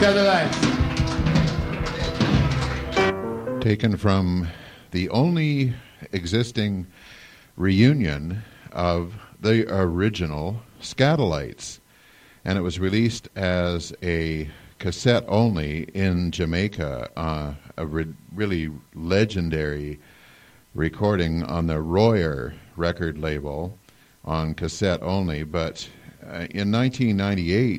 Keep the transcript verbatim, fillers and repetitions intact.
Skatalites. Taken from the only existing reunion of the original Skatalites. And it was released as a cassette only in Jamaica, uh, a re- really legendary recording on the Royer record label on cassette only. But uh, in nineteen ninety-eight,